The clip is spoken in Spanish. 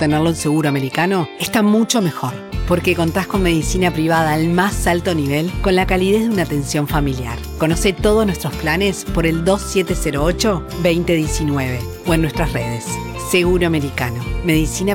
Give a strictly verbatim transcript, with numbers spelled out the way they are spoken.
tenerlo en Seguro Americano está mucho mejor, porque contás con medicina privada al más alto nivel con la calidez de una atención familiar. Conoce todos nuestros planes por el dos siete cero ocho, dos cero uno nueve o en nuestras redes. Seguro Americano, medicina